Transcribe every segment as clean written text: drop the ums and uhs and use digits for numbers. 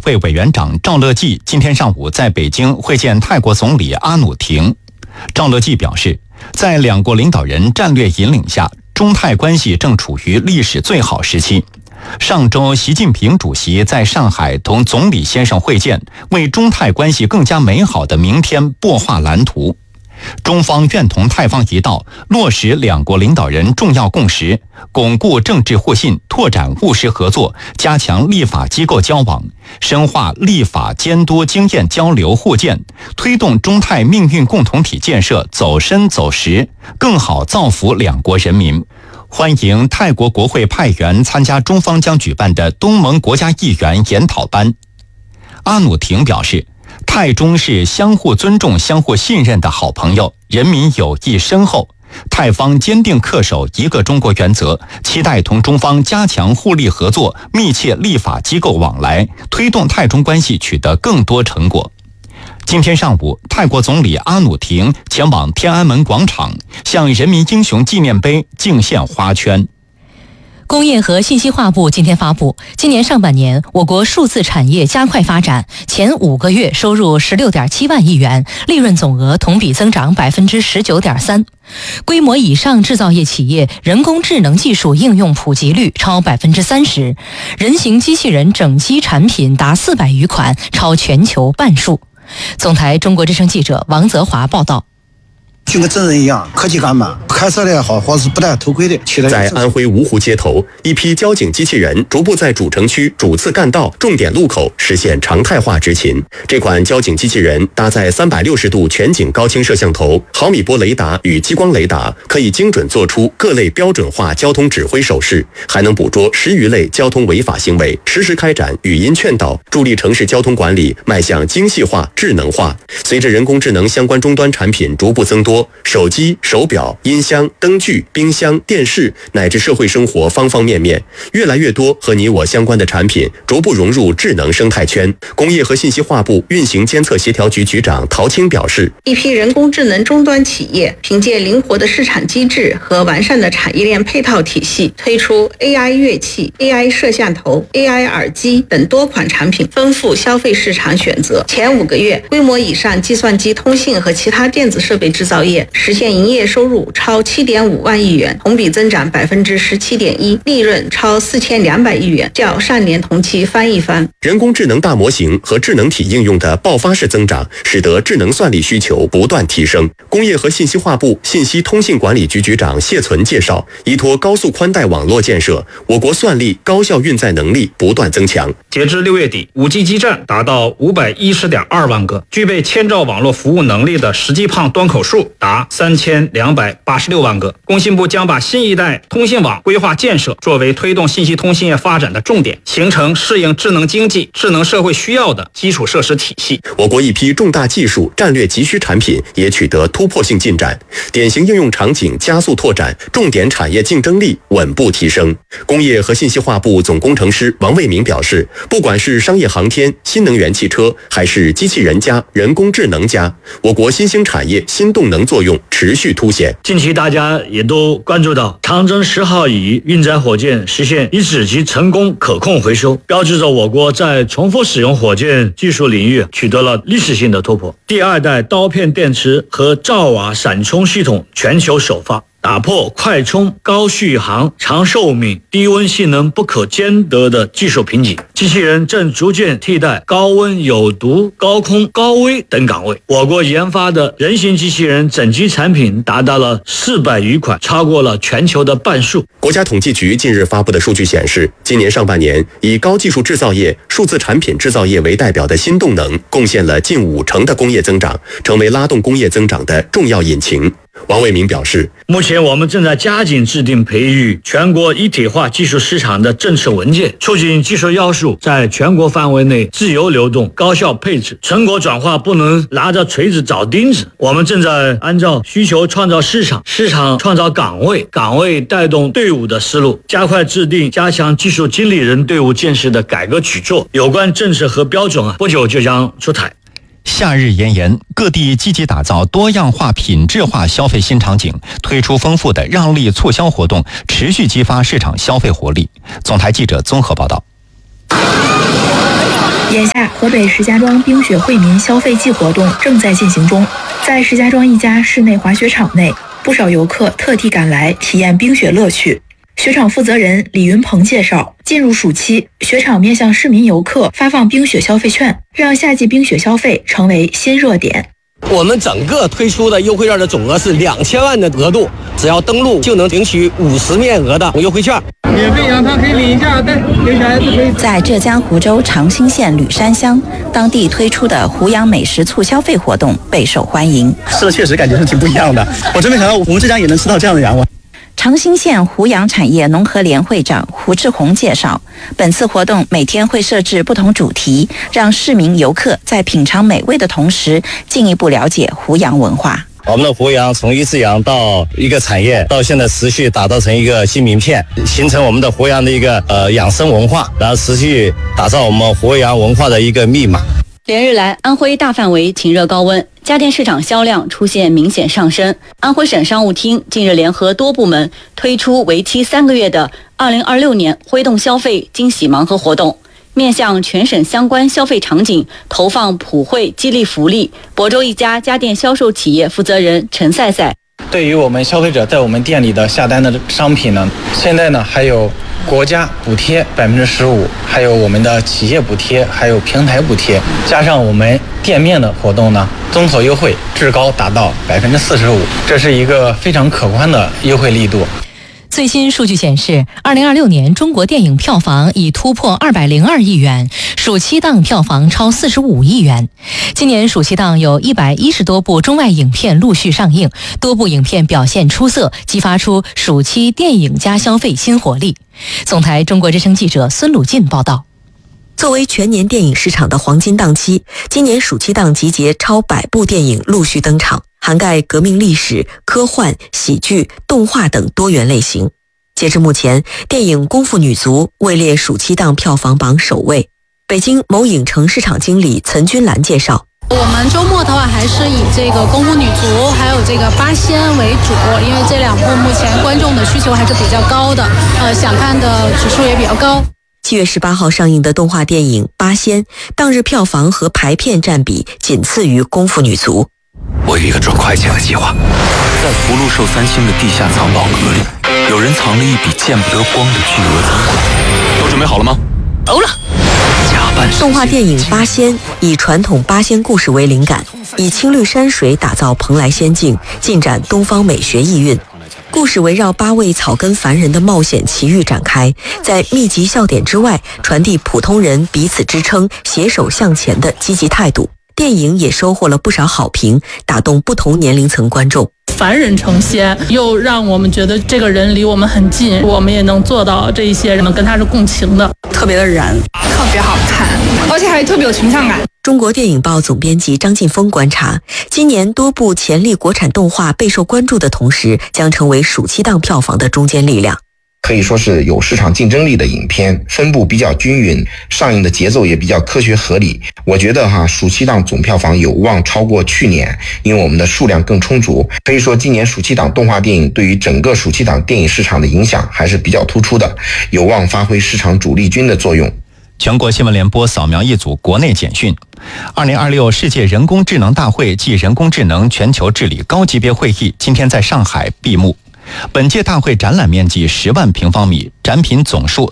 会委员长赵乐际今天上午在北京会见泰国总理阿努廷。赵乐际表示，在两国领导人战略引领下，中泰关系正处于历史最好时期。上周，习近平主席在上海同总理先生会见，为中泰关系更加美好的明天擘画蓝图。中方愿同泰方一道，落实两国领导人重要共识，巩固政治互信，拓展务实合作，加强立法机构交往，深化立法监督经验交流互鉴，推动中泰命运共同体建设走深走实，更好造福两国人民。欢迎泰国国会派员参加中方将举办的东盟国家议员研讨班。阿努廷表示，泰中是相互尊重、相互信任的好朋友，人民友谊深厚。泰方坚定恪守一个中国原则，期待同中方加强互利合作，密切立法机构往来，推动泰中关系取得更多成果。今天上午，泰国总理阿努廷前往天安门广场，向人民英雄纪念碑敬献花圈。 工业和信息化部今天发布，今年上半年我国数字产业加快发展，前5个月收入16.7万亿元，利润总额同比增长 19.3%。规模以上制造业企业人工智能技术应用普及率超 30%， 人形机器人整机产品达400余款，超全球半数。总台中国之声记者王泽华报道。 就跟真人一样，科技感满，开车的也好，或是不戴头盔的。 在安徽芜湖街头，一批交警机器人逐步在主城区主次干道、重点路口实现常态化执勤。这款交警机器人搭载360度全景高清摄像头、毫米波雷达与激光雷达，可以精准做出各类标准化交通指挥手势，还能捕捉10余类交通违法行为，实时开展语音劝导，助力城市交通管理迈向精细化、智能化。随着人工智能相关终端产品逐步增多，手机、手表、音箱、灯具、冰箱、电视乃至社会生活方方面面，越来越多和你我相关的产品逐步融入智能生态圈。工业和信息化部运行监测协调局局长陶青表示， 一批人工智能终端企业凭借灵活的市场机制和完善的产业链配套体系，推出 AI 乐器、AI 摄像头、AI 耳机等多款产品，丰富消费市场选择。前5个月，规模以上计算机、通信和其他电子设备制造业实现营业收入超7.5万亿元，同比增长 17.1%， 利润超4200亿元，较上年同期翻一番。 人工智能大模型和智能体应用的爆发式增长，使得智能算力需求不断提升。工业和信息化部信息通信管理局局长谢存介绍，依托高速宽带网络建设，我国算力高效运载能力不断增强。 截至6月底，5G 基站达到510.2万个，具备千兆网络服务能力的实际胖端口数达3286万个。工信部将把新一代通信网规划建设作为推动信息通信业发展的重点，形成适应智能经济、智能社会需要的基础设施体系。 我国一批重大技术战略急需产品也取得突破性进展，典型应用场景加速拓展，重点产业竞争力稳步提升。工业和信息化部总工程师王卫民表示，不管是商业航天、新能源汽车，还是机器人加、人工智能加，我国新兴产业新动能作用持续凸显。 近期大家也都关注到长征10号乙运载火箭实现一指级成功可控回收，标志着我国在重复使用火箭技术领域取得了历史性的突破。第2代刀片电池和兆瓦闪充系统全球首发，打破快充、高续航、长寿命、低温性能不可兼得的技术瓶颈。机器人正逐渐替代高温、有毒、高空、高危等岗位。我国研发的人形机器人整机产品达到了400余款，超过了全球的半数。 国家统计局近日发布的数据显示，今年上半年以高技术制造业、数字产品制造业为代表的新动能，贡献了近50%的工业增长，成为拉动工业增长的重要引擎。王卫民表示， 目前我们正在加紧制定培育全国一体化技术市场的政策文件，促进技术要素在全国范围内自由流动、高效配置。成果转化不能拿着锤子找钉子，我们正在按照需求创造市场，市场创造岗位，岗位带动队伍的思路，加快制定加强技术经理人队伍建设的改革举措。有关政策和标准不久就将出台。 夏日炎炎，各地积极打造多样化、品质化消费新场景，推出丰富的让利促销活动，持续激发市场消费活力。总台记者综合报道。 眼下，河北石家庄冰雪惠民消费季活动正在进行中。在石家庄一家室内滑雪场内，不少游客特地赶来体验冰雪乐趣。雪场负责人李云鹏介绍，进入暑期，雪场面向市民游客发放冰雪消费券，让夏季冰雪消费成为新热点。 我们整个推出的优惠券的总额是2000万的额度，只要登录就能领取50面额的优惠券。 免费羊汤可以领一下，带留下来就可以。 在浙江湖州长兴县吕山乡，当地推出的湖阳美食促消费活动备受欢迎。 吃的确实感觉是挺不一样的，我真没想到我们浙江也能吃到这样的羊。 长兴县湖阳产业农合联会长胡志宏介绍，本次活动每天会设置不同主题，让市民游客在品尝美味的同时，进一步了解湖阳文化。 我们的湖阳从一只羊到一个产业，到现在持续打造成一个新名片，形成我们的湖阳的一个养生文化，然后持续打造我们湖阳文化的一个密码。 连日来，安徽大范围晴热高温，家电市场销量出现明显上升。安徽省商务厅近日联合多部门推出为期3个月的2026年挥动消费惊喜盲盒活动，面向全省相关消费场景投放普惠激励福利。亳州一家家电销售企业负责人陈赛赛， 对于我们消费者在我们店里的下单的商品呢，现在呢还有国家补贴15%，还有我们的企业补贴，还有平台补贴，加上我们店面的活动呢，综合优惠至高达到45%，这是一个非常可观的优惠力度。 最新数据显示，2026年中国电影票房已突破202亿元，暑期档票房超45亿元。今年暑期档有110多部中外影片陆续上映，多部影片表现出色，激发出暑期电影加消费新活力。总台中国之声记者孙鲁进报道。 作为全年电影市场的黄金档期，今年暑期档集结超100部电影陆续登场，涵盖革命历史、科幻、喜剧、动画等多元类型。截至目前，电影《功夫女足》位列暑期档票房榜首位。北京某影城市场经理岑君兰介绍， 我们周末的话还是以这个《功夫女足》还有这个《八仙》为主，因为这2部目前观众的需求还是比较高的，想看的指数也比较高。 7月18号上映的动画电影《八仙》当日票房和排片占比仅次于《功夫女足》。 我有一个赚快钱的计划，在福禄寿3星的地下藏宝阁里，有人藏了一笔见不得光的巨额赃款。都准备好了吗？ 欧了。动画电影《八仙》以传统八仙故事为灵感，以青绿山水打造蓬莱仙境，尽展东方美学意蕴。故事围绕8位草根凡人的冒险奇遇展开，在密集笑点之外，传递普通人彼此支撑、携手向前的积极态度。电影也收获了不少好评，打动不同年龄层观众。 凡人成仙，又让我们觉得这个人离我们很近，我们也能做到这一些人跟他是共情的， 特别的燃，特别好看，而且还特别有形象感。 中国电影报总编辑张劲峰观察，今年多部潜力国产动画备受关注的同时，将成为暑期档票房的中坚力量。 可以说是有市场竞争力的影片，分布比较均匀，上映的节奏也比较科学合理。我觉得暑期档总票房有望超过去年，因为我们的数量更充足。可以说今年暑期档动画电影对于整个暑期档电影市场的影响还是比较突出的，有望发挥市场主力军的作用。 全国新闻联播扫描一组国内简讯。2026世界人工智能大会暨人工智能全球治理高级别会议今天在上海闭幕。本届大会展览面积10万平方米，展品总数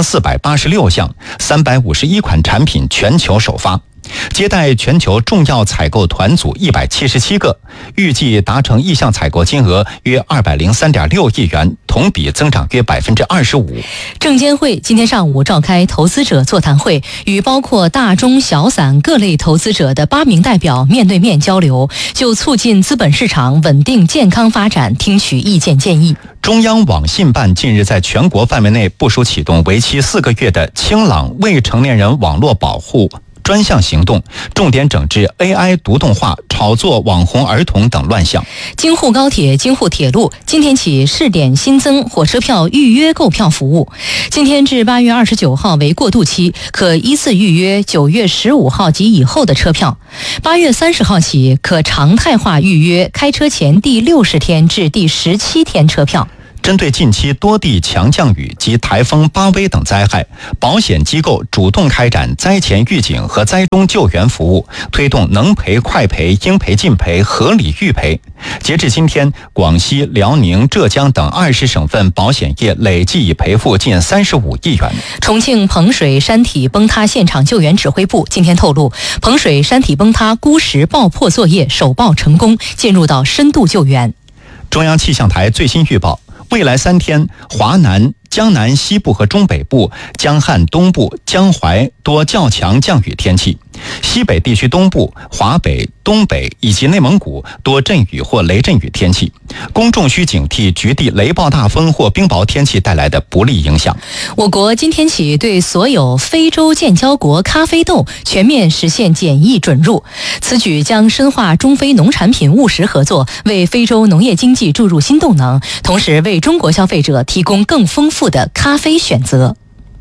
4486项，351款产品全球首发，接待全球重要采购团组177个，预计达成意向采购金额约203.6亿元，同比增长约25%。 证监会今天上午召开投资者座谈会，与包括大中小散各类投资者的8名代表面对面交流，就促进资本市场稳定健康发展听取意见建议。 中央网信办近日在全国范围内部署启动为期4个月的清朗未成年人网络保护专项行动，重点整治 AI 独动化、炒作网红儿童等乱象。 京沪高铁、京沪铁路今天起试点新增火车票预约购票服务，今天至8月29号为过渡期，可依次预约9月15号及以后的车票。8月30号起可常态化预约开车前第60天至第17天车票。 针对近期多地强降雨及台风巴威等灾害，保险机构主动开展灾前预警和灾中救援服务，推动能赔快赔、应赔尽赔、合理预赔。截至今天，广西、辽宁、浙江等20省份保险业累计已赔付近35亿元。 重庆彭水山体崩塌现场救援指挥部今天透露，彭水山体崩塌孤石爆破作业首爆成功，进入到深度救援。 中央气象台最新预报，未来3天，华南、江南西部和中北部、江汉东部、江淮多较强降雨天气，西北地区东部、华北、东北以及内蒙古多阵雨或雷阵雨天气，公众需警惕局地雷暴大风或冰雹天气带来的不利影响。 我国今天起对所有非洲建交国咖啡豆全面实现检疫准入，此举将深化中非农产品务实合作，为非洲农业经济注入新动能，同时为中国消费者提供更丰富的咖啡选择。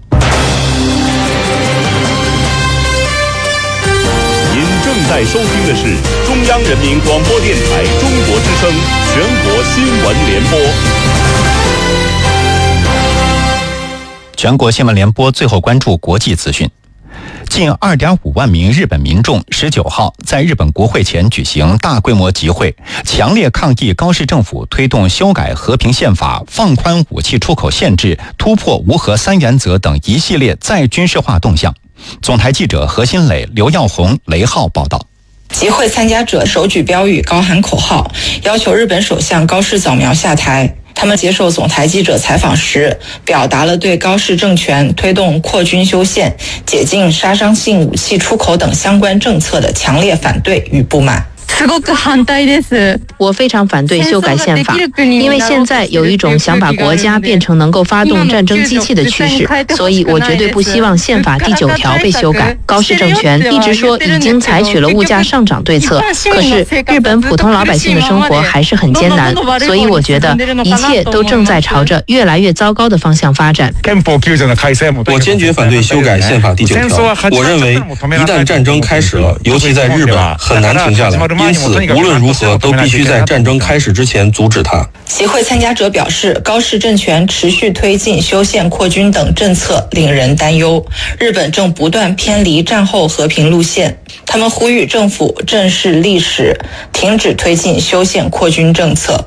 正在收听的是中央人民广播电台中国之声全国新闻联播。 全国新闻联播最后关注国际资讯。近2.5万名日本民众19号在日本国会前举行大规模集会，强烈抗议高市政府推动修改和平宪法、放宽武器出口限制、突破无核3原则等一系列再军事化动向。总台记者何新磊、刘耀红、雷浩报道。 集会参加者手举标语，高喊口号，要求日本首相高市早苗下台。他们接受总台记者采访时，表达了对高市政权推动扩军修宪、解禁杀伤性武器出口等相关政策的强烈反对与不满。 我非常反对修改宪法，因为现在有一种想把国家变成能够发动战争机器的趋势，所以我绝对不希望宪法第9条被修改。高市政权一直说已经采取了物价上涨对策，可是日本普通老百姓的生活还是很艰难，所以我觉得一切都正在朝着越来越糟糕的方向发展。 我坚决反对修改宪法第9条，我认为一旦战争开始了，尤其在日本很难停下来，因此无论如何都必须在战争开始之前阻止它。 集会参加者表示，高市政权持续推进修宪扩军等政策令人担忧，日本正不断偏离战后和平路线。他们呼吁政府正视历史，停止推进修宪扩军政策。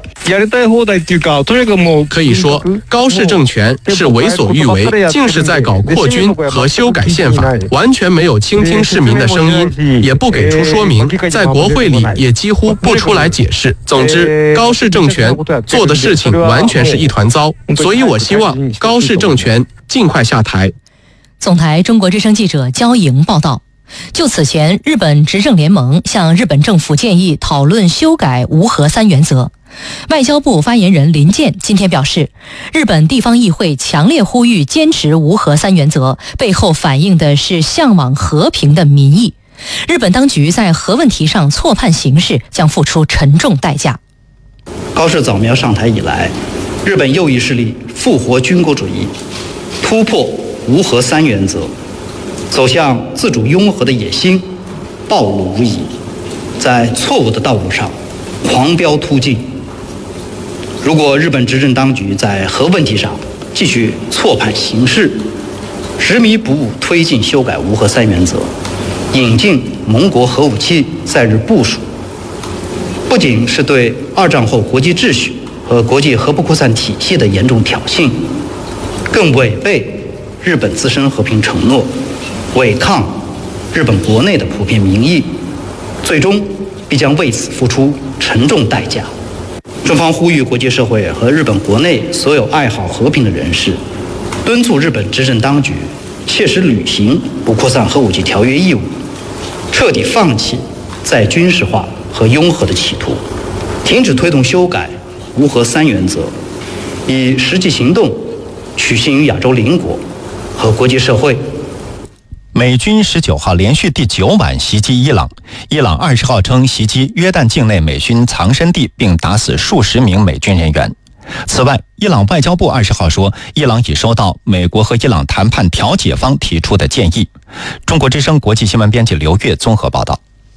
可以说，高市政权是为所欲为，尽是在搞扩军和修改宪法，完全没有倾听市民的声音，也不给出说明，在国会里也几乎不出来解释。总之，高市政权做的事情完全是一团糟，所以我希望高市政权尽快下台。 总台中国之声记者焦莹报道。就此前，日本执政联盟向日本政府建议讨论修改无核3原则。外交部发言人林健今天表示，日本地方议会强烈呼吁坚持无核3原则，背后反映的是向往和平的民意。日本当局在核问题上错判形势，将付出沉重代价。 高市早苗上台以来，日本右翼势力复活军国主义，突破无核3原则，走向自主拥核的野心暴露无遗，在错误的道路上狂飙突进。如果日本执政当局在核问题上继续错判形势，执迷不悟推进修改无核3原则，引进盟国核武器在日部署，不仅是对2战后国际秩序和国际核不扩散体系的严重挑衅，更违背日本自身和平承诺，违抗日本国内的普遍民意，最终必将为此付出沉重代价。中方呼吁国际社会和日本国内所有爱好和平的人士，敦促日本执政当局切实履行不扩散核武器条约义务，彻底放弃再军事化和拥核的企图，停止推动修改无核3原则，以实际行动取信于亚洲邻国和国际社会。 美军19号连续第9晚袭击伊朗，伊朗20号称袭击约旦境内美军藏身地，并打死数十名美军人员。此外，伊朗外交部20号说，伊朗已收到美国和伊朗谈判调解方提出的建议。中国之声国际新闻编辑刘月综合报道。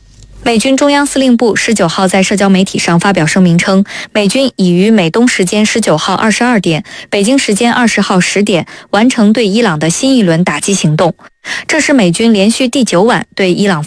美军中央司令部19号在社交媒体上发表声明称，美军已于美东时间19号22点、北京时间20号10点完成对伊朗的新一轮打击行动。这是美军连续第9晚对伊朗发